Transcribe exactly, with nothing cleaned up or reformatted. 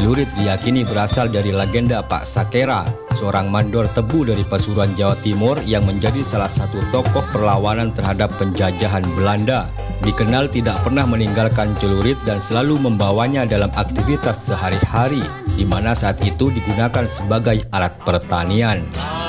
Celurit diyakini berasal dari legenda Pak Sakera, seorang mandor tebu dari Pasuruan, Jawa Timur yang menjadi salah satu tokoh perlawanan terhadap penjajahan Belanda. Dikenal tidak pernah meninggalkan celurit dan selalu membawanya dalam aktivitas sehari-hari, di mana saat itu digunakan sebagai alat pertanian.